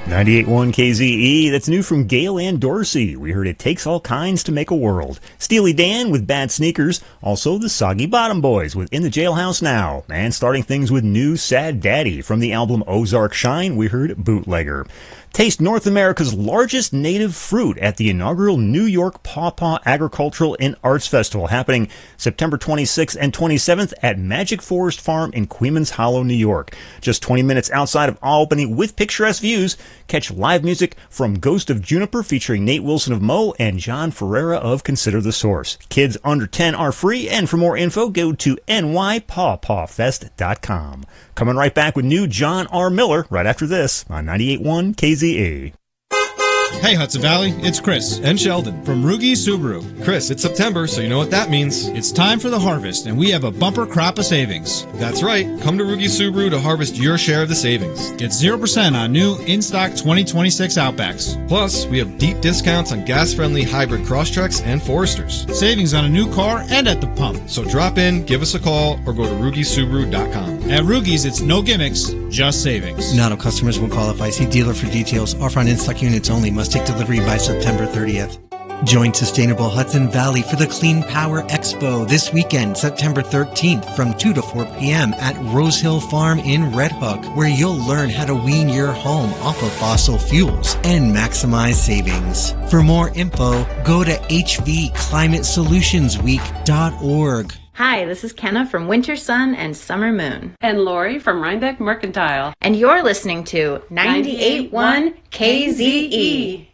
98.1 KZE, that's new from Gail Ann Dorsey. We heard It Takes All Kinds to Make a World. Steely Dan with Bad Sneakers. Also the Soggy Bottom Boys with In the Jailhouse Now. And starting things with new Sad Daddy from the album Ozark Shine, we heard Bootlegger. Taste North America's largest native fruit at the inaugural New York Pawpaw Agricultural and Arts Festival, happening September 26th and 27th at Magic Forest Farm in Queens Hollow, New York. Just 20 minutes outside of Albany with picturesque views. Catch live music from Ghost of Juniper featuring Nate Wilson of Mo and John Ferreira of Consider the Source. Kids under 10 are free, and for more info, go to nypawpawfest.com. Coming right back with new John R. Miller right after this on 98.1 KZE. Hey Hudson Valley, it's Chris and Sheldon from Rugi Subaru. Chris, it's September, so you know what that means. It's time for the harvest, and we have a bumper crop of savings. That's right. Come to Rugi Subaru to harvest your share of the savings. Get 0% on new in-stock 2026 Outbacks. Plus, we have deep discounts on gas-friendly hybrid Crosstreks and Foresters. Savings on a new car and at the pump. So drop in, give us a call, or go to RugiSubaru.com. At Rugi's, it's no gimmicks, just savings. Not all customers will qualify. See dealer for details. Offer on in-stock units only. Must take delivery by September 30th. Join Sustainable Hudson Valley for the Clean Power Expo this weekend, September 13th from 2 to 4 p.m. at Rose Hill Farm in Red Hook, where you'll learn how to wean your home off of fossil fuels and maximize savings. For more info, go to hvclimatesolutionsweek.org. Hi, this is Kenna from Winter Sun and Summer Moon. And Lori from Rhinebeck Mercantile. And you're listening to 98.1 KZE.